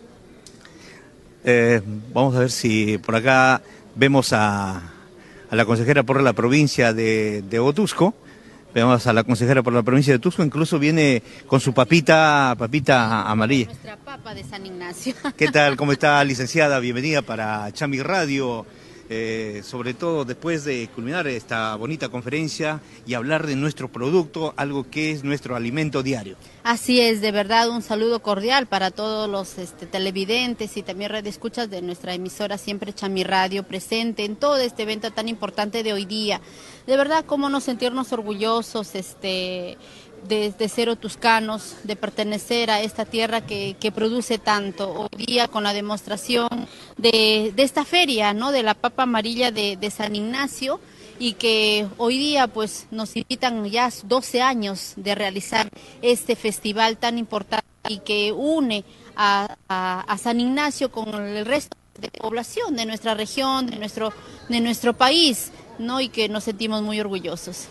Eh, vamos a ver si por acá vemos a a la consejera por la provincia de, de Otuzco. Veamos a la consejera por la provincia de Otuzco, incluso viene con su papita, papita amarilla. Nuestra papa de San Ignacio. ¿Qué tal? ¿Cómo está, licenciada? Bienvenida para Chami Radio. Eh, sobre todo después de culminar esta bonita conferencia y hablar de nuestro producto, algo que es nuestro alimento diario. Así es, de verdad un saludo cordial para todos los este, televidentes y también radioescuchas de nuestra emisora Siempre Chami Radio, presente en todo este evento tan importante de hoy día. De verdad, cómo no sentirnos orgullosos, este... De, de ser otuscanos, de pertenecer a esta tierra que, que produce tanto. Hoy día con la demostración de, de esta feria, ¿no? De la papa amarilla de, de San Ignacio, y que hoy día pues nos invitan ya doce años de realizar este festival tan importante y que une a, a, a San Ignacio con el resto de población de nuestra región, de nuestro, de nuestro país, ¿no? Y que nos sentimos muy orgullosos.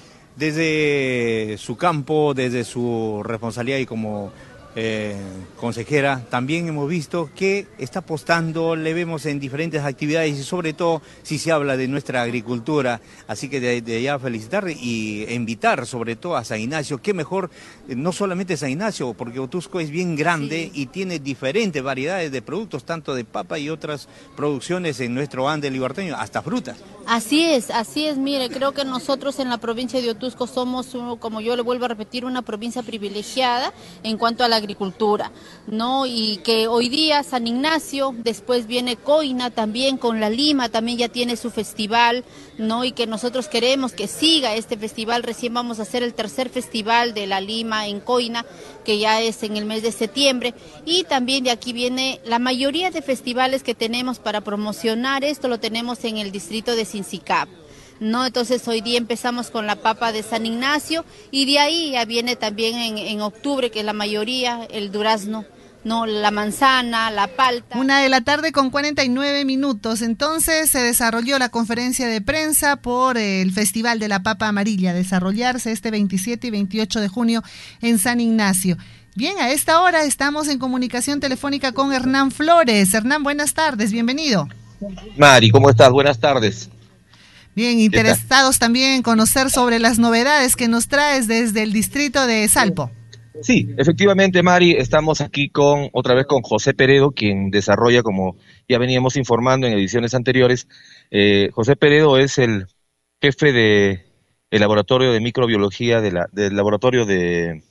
Desde su campo, desde su responsabilidad y como eh, consejera, también hemos visto que está apostando, le vemos en diferentes actividades y sobre todo si se habla de nuestra agricultura, así que de, de ya felicitar y invitar sobre todo a San Ignacio, qué mejor, no solamente San Ignacio, porque Otuzco es bien grande, sí, y tiene diferentes variedades de productos, tanto de papa y otras producciones en nuestro Ande libertaño, hasta frutas. Así es, así es, mire, creo que nosotros en la provincia de Otuzco somos, como yo le vuelvo a repetir, una provincia privilegiada en cuanto a la agricultura, ¿no? Y que hoy día San Ignacio, después viene Coina también con la lima, también ya tiene su festival, ¿no? Y que nosotros queremos que siga este festival. Recién vamos a hacer el tercer festival de la lima en Coina, que ya es en el mes de septiembre, y también de aquí viene la mayoría de festivales que tenemos para promocionar esto, lo tenemos en el distrito de Sincicap, ¿no? Entonces hoy día empezamos con la papa de San Ignacio y de ahí ya viene también en, en octubre, que la mayoría, el durazno, no, la manzana, la palta. Una de la tarde con cuarenta y nueve minutos. Entonces se desarrolló la conferencia de prensa por el Festival de la Papa Amarilla, desarrollarse este veintisiete y veintiocho de junio en San Ignacio. Bien, a esta hora estamos en comunicación telefónica con Hernán Flores. Hernán, buenas tardes, bienvenido. Mari, ¿cómo estás? Buenas tardes. Bien, interesados también en conocer sobre las novedades que nos traes desde el distrito de Salpo. Sí, efectivamente, Mari, estamos aquí con otra vez con José Peredo, quien desarrolla, como ya veníamos informando en ediciones anteriores, eh, José Peredo es el jefe de el laboratorio de microbiología de la, del laboratorio de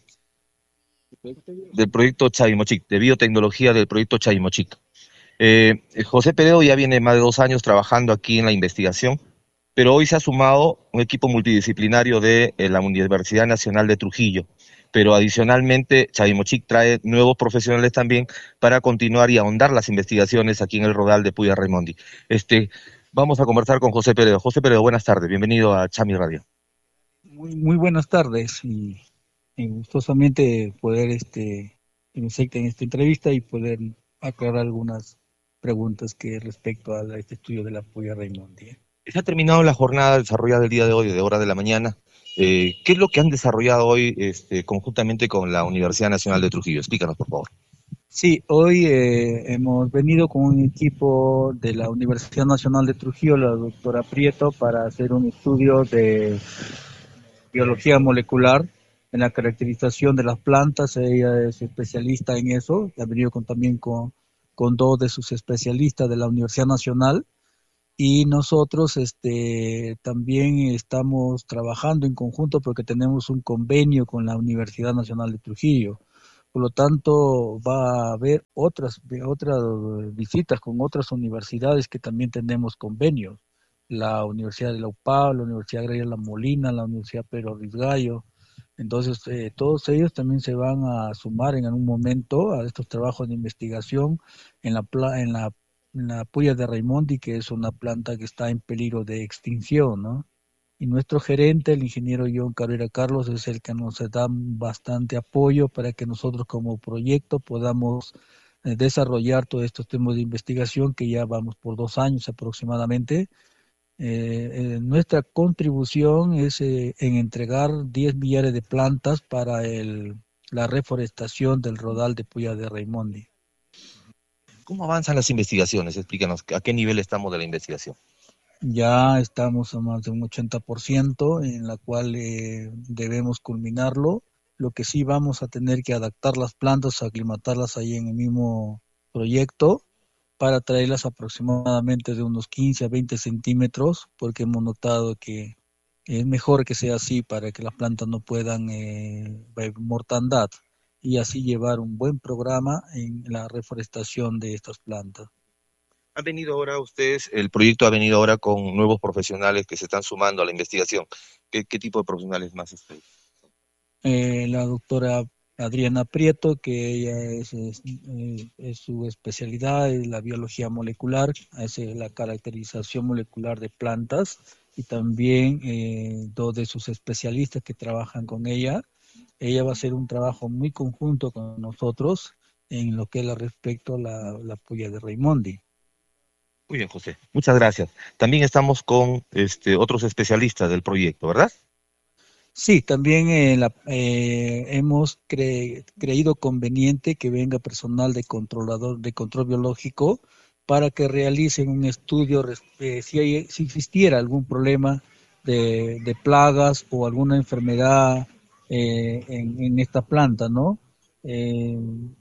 del proyecto Chavimochic, de biotecnología del proyecto Chavimochic. Eh, José Peredo ya viene más de dos años trabajando aquí en la investigación, pero hoy se ha sumado un equipo multidisciplinario de eh, la Universidad Nacional de Trujillo, pero adicionalmente Chavimochic trae nuevos profesionales también para continuar y ahondar las investigaciones aquí en el Rodal de Puya Raimondi. Este, Vamos a conversar con José Peredo. José Peredo, buenas tardes, bienvenido a Chami Radio. Muy, muy buenas tardes y, y gustosamente poder este, en esta entrevista y poder aclarar algunas preguntas que respecto a, la, a este estudio de la Puya Raimondi. Se ha terminado la jornada desarrollada el día de hoy, de hora de la mañana. Eh, ¿Qué es lo que han desarrollado hoy este, conjuntamente con la Universidad Nacional de Trujillo? Explícanos, por favor. Sí, hoy eh, hemos venido con un equipo de la Universidad Nacional de Trujillo, la doctora Prieto, para hacer un estudio de biología molecular en la caracterización de las plantas. Ella es especialista en eso, ha venido con, también con, con dos de sus especialistas de la Universidad Nacional, y nosotros este, también estamos trabajando en conjunto porque tenemos un convenio con la Universidad Nacional de Trujillo. Por lo tanto, va a haber otras, otras visitas con otras universidades que también tenemos convenios. La Universidad de la U P A B, la Universidad Agraria La Molina, la Universidad Pedro Risgallo. Entonces, eh, todos ellos también se van a sumar en algún momento a estos trabajos de investigación en la, en la, en la Puya de Raimondi, que es una planta que está en peligro de extinción, ¿no? Y nuestro gerente, el ingeniero John Cabrera Carlos, es el que nos da bastante apoyo para que nosotros como proyecto podamos eh, desarrollar todos estos temas de investigación que ya vamos por dos años aproximadamente. Eh, eh, nuestra contribución es eh, en entregar diez millares de plantas para el, la reforestación del rodal de Puya de Raimondi. ¿Cómo avanzan las investigaciones? Explícanos, ¿a qué nivel estamos de la investigación? Ya estamos a más de un ochenta por ciento, en la cual eh, debemos culminarlo. Lo que sí vamos a tener que adaptar las plantas, aclimatarlas ahí en el mismo proyecto, para traerlas aproximadamente de unos quince a veinte centímetros, porque hemos notado que es mejor que sea así para que las plantas no puedan eh, mortandad, y así llevar un buen programa en la reforestación de estas plantas. Han venido ahora ustedes, el proyecto ha venido ahora con nuevos profesionales que se están sumando a la investigación. ¿Qué, qué tipo de profesionales más están? Eh, la doctora Adriana Prieto, que ella es, es, es su especialidad, es la biología molecular, es la caracterización molecular de plantas, y también eh, dos de sus especialistas que trabajan con ella. Ella va a hacer un trabajo muy conjunto con nosotros en lo que es respecto a la, la Puya de Raimondi. Muy bien, José. Muchas gracias. También estamos con este, otros especialistas del proyecto, ¿verdad? Sí, también eh, la, eh, hemos cre, creído conveniente que venga personal de controlador de control biológico para que realicen un estudio eh, si, hay, si existiera algún problema de, de plagas o alguna enfermedad eh, en, en esta planta, ¿no? Eh,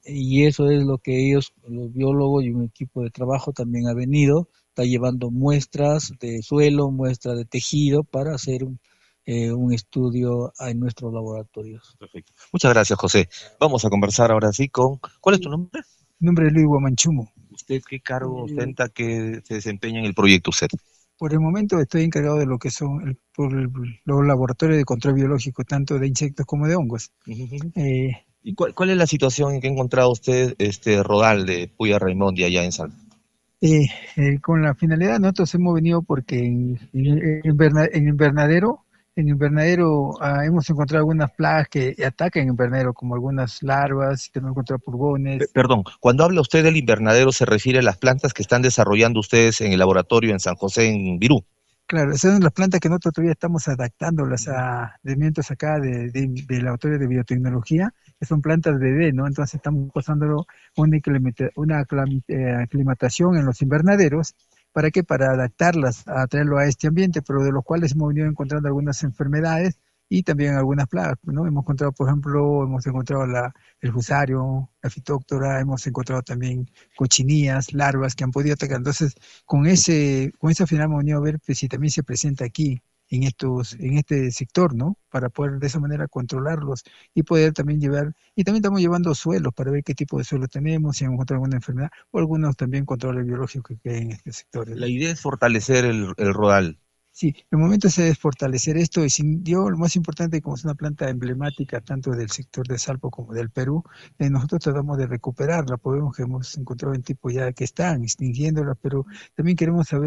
y eso es lo que ellos, los biólogos y un equipo de trabajo también ha venido, está llevando muestras de suelo, muestras de tejido para hacer un, eh, un estudio en nuestros laboratorios. Perfecto. Muchas gracias, José. Vamos a conversar ahora sí con... ¿Cuál es tu nombre? Mi nombre es Luis Guamanchumo. ¿Usted qué cargo ostenta, que se desempeña en el proyecto usted? Por el momento estoy encargado de lo que son el, por el, los laboratorios de control biológico, tanto de insectos como de hongos. Uh-huh. eh, ¿Y cuál, cuál es la situación en que ha encontrado usted este rodal de Puya Raimondi allá en Salta? Eh, eh, con la finalidad, nosotros hemos venido porque en, en, en invernadero, en invernadero ah, hemos encontrado algunas plagas que atacan en invernadero, como algunas larvas, hemos encontrado pulgones. Perdón, cuando habla usted del invernadero, ¿se refiere a las plantas que están desarrollando ustedes en el laboratorio en San José, en Virú? Claro, esas son las plantas que nosotros todavía estamos adaptándolas a elementos acá de, de, del laboratorio de biotecnología, que son plantas bebé, ¿no? Entonces estamos pasándolo una, una aclimatación en los invernaderos. ¿Para qué? Para adaptarlas, a traerlo a este ambiente, pero de los cuales hemos venido encontrando algunas enfermedades y también algunas plagas, ¿no? Hemos encontrado, por ejemplo, hemos encontrado la, el fusario, la fitóctora, hemos encontrado también cochinillas, larvas que han podido atacar. Entonces, con ese con esa final hemos venido a ver pues, si también se presenta aquí, en estos en este sector, ¿no? Para poder de esa manera controlarlos y poder también llevar, y también estamos llevando suelos para ver qué tipo de suelo tenemos, si hemos encontrado alguna enfermedad o algunos también controles biológicos que hay en este sector. La idea es fortalecer el, el rodal. Sí, el momento es fortalecer esto y sin, yo lo más importante, como es una planta emblemática tanto del sector de Salpo como del Perú, eh, nosotros tratamos de recuperarla, podemos que hemos encontrado en tipo ya que están extinguiéndola, pero también queremos saber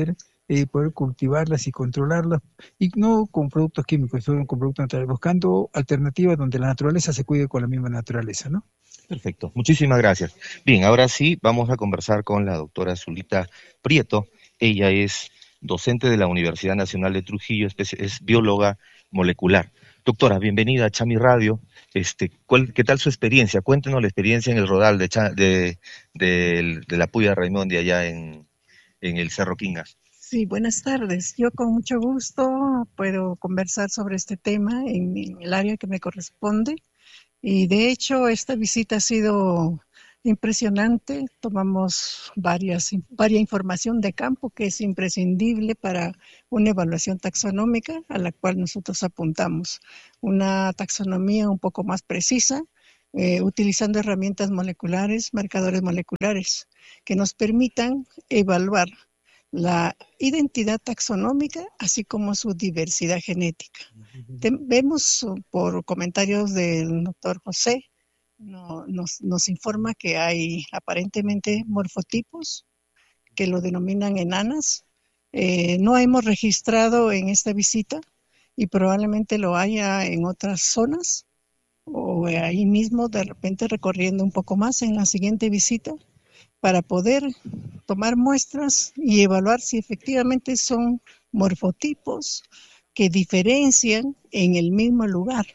eh, poder cultivarlas y controlarlas, y no con productos químicos, sino con productos naturales, buscando alternativas donde la naturaleza se cuide con la misma naturaleza, ¿no? Perfecto, muchísimas gracias. Bien, ahora sí vamos a conversar con la doctora Zulita Prieto. Ella es docente de la Universidad Nacional de Trujillo, es bióloga molecular. Doctora, bienvenida a Chami Radio. Este, ¿cuál, ¿Qué tal su experiencia? Cuéntenos la experiencia en el rodal de, de, de, de la Puya Raimondi allá en, en el Cerro Quinga. Sí, buenas tardes. Yo con mucho gusto puedo conversar sobre este tema en, en el área que me corresponde. Y de hecho esta visita ha sido impresionante. Tomamos varias, varias información de campo que es imprescindible para una evaluación taxonómica a la cual nosotros apuntamos. Una taxonomía un poco más precisa, eh, utilizando herramientas moleculares, marcadores moleculares, que nos permitan evaluar la identidad taxonómica, así como su diversidad genética. Te, vemos por comentarios del doctor José, no, nos, nos informa que hay aparentemente morfotipos que lo denominan enanas. Eh, no hemos registrado en esta visita y probablemente lo haya en otras zonas o ahí mismo de repente recorriendo un poco más en la siguiente visita para poder tomar muestras y evaluar si efectivamente son morfotipos que diferencian en el mismo lugar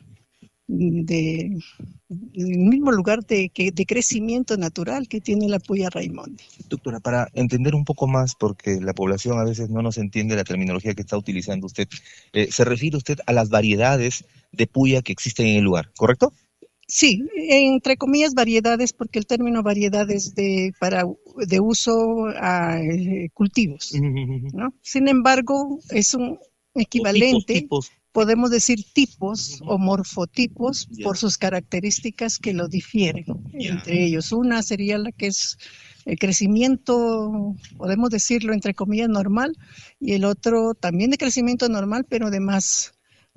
de, el mismo lugar de, de crecimiento natural que tiene la Puya Raimondi. Doctora, para entender un poco más, porque la población a veces no nos entiende la terminología que está utilizando usted, eh, se refiere usted a las variedades de puya que existen en el lugar, ¿correcto? Sí, entre comillas variedades, porque el término variedades de para de uso a eh, cultivos, ¿no? Sin embargo, es un equivalente, tipos, tipos. Podemos decir tipos o morfotipos yeah. por sus características que lo difieren yeah. entre ellos. Una sería la que es el crecimiento, podemos decirlo entre comillas normal, y el otro también de crecimiento normal, pero de más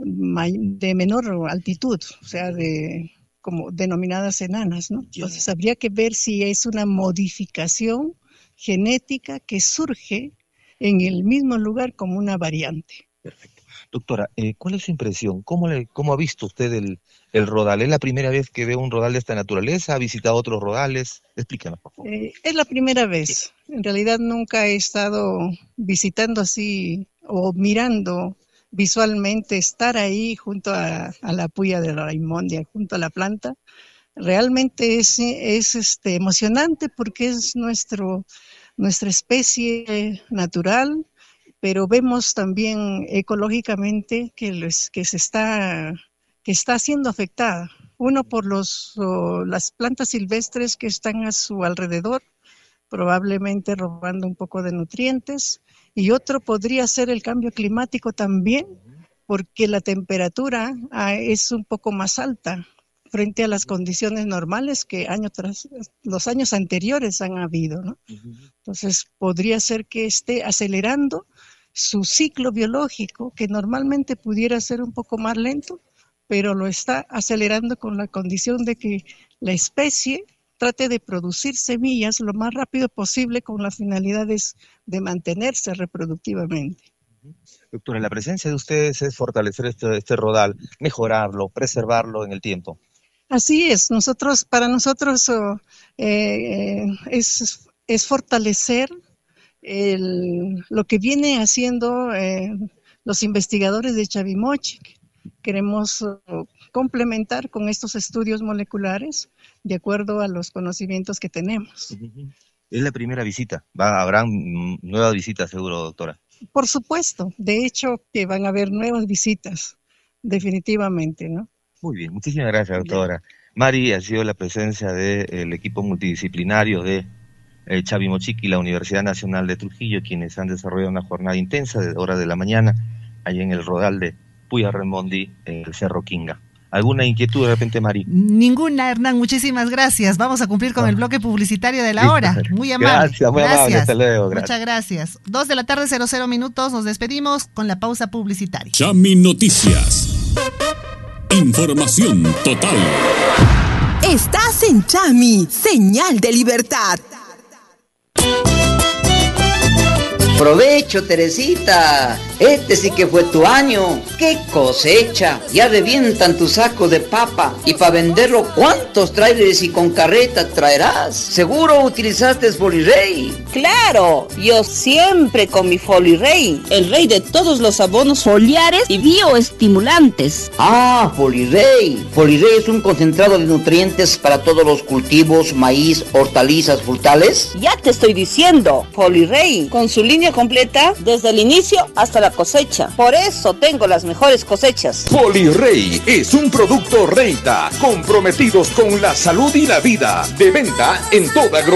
de menor altitud, o sea, de como denominadas enanas, ¿no? Entonces habría que ver si es una modificación genética que surge en el mismo lugar como una variante. Perfecto. Doctora, eh, ¿cuál es su impresión? ¿Cómo, le, cómo ha visto usted el, el rodal? ¿Es la primera vez que ve un rodal de esta naturaleza? ¿Ha visitado otros rodales? Explícanos, por favor. Eh, es la primera vez. En realidad nunca he estado visitando así o mirando visualmente, estar ahí junto a, a la Puya de Raimondi, junto a la planta. Realmente es, es este, emocionante porque es nuestro, nuestra especie natural, pero vemos también ecológicamente que, les, que, se está, que está siendo afectada. Uno por los, oh, las plantas silvestres que están a su alrededor, probablemente robando un poco de nutrientes, y otro podría ser el cambio climático también, porque la temperatura ah, es un poco más alta frente a las condiciones normales que año tras los años anteriores han habido, ¿no? Entonces podría ser que esté acelerando su ciclo biológico, que normalmente pudiera ser un poco más lento, pero lo está acelerando con la condición de que la especie trate de producir semillas lo más rápido posible con la finalidad de, de mantenerse reproductivamente. Doctora, la presencia de ustedes es fortalecer este, este rodal, mejorarlo, preservarlo en el tiempo. Así es, nosotros, para nosotros oh, eh, es, es fortalecer el, lo que viene haciendo eh, los investigadores de Chavimochic. Queremos oh, complementar con estos estudios moleculares de acuerdo a los conocimientos que tenemos. Es la primera visita, Va, habrán nuevas visitas seguro, doctora. Por supuesto, de hecho que van a haber nuevas visitas, definitivamente, ¿no? Muy bien, muchísimas gracias, doctora. Bien. Mari, ha sido la presencia del equipo multidisciplinario de eh, Chavimochic y la Universidad Nacional de Trujillo, quienes han desarrollado una jornada intensa de horas de la mañana, allí en el rodal de Puya Raimondi, en el Cerro Quinga. ¿Alguna inquietud de repente, Mari? Ninguna, Hernán, muchísimas gracias. Vamos a cumplir con ah. el bloque publicitario de la Listo. hora. Muy amable. Gracias, muy gracias. amable. Hasta luego. Gracias. Muchas gracias. Dos de la tarde, cero cero minutos. Nos despedimos con la pausa publicitaria. Chami Noticias. Información total. Estás en Chami, señal de libertad. Provecho, Teresita. Este sí que fue tu año. ¡Qué cosecha! Ya revientan tu saco de papa. Y para venderlo, ¿cuántos trailers y con carreta traerás? Seguro utilizaste Folirey. Claro, yo siempre con mi Folirey, el rey de todos los abonos foliares y bioestimulantes. Ah, Folirey. Folirey es un concentrado de nutrientes para todos los cultivos, maíz, hortalizas, frutales. Ya te estoy diciendo, Folirey, con su línea completa desde el inicio hasta la cosecha. Por eso tengo las mejores cosechas. Folirey es un producto Reita, comprometidos con la salud y la vida. De venta en toda